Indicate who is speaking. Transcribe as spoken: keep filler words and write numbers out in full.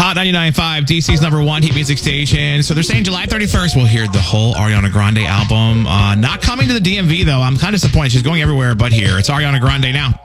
Speaker 1: Hot ninety-nine point five, D C's number one heat music station. So they're saying July thirty-first we'll hear the whole Ariana Grande album. Uh, not coming to the D M V, though. I'm kind of disappointed. She's going everywhere but here. It's Ariana Grande now.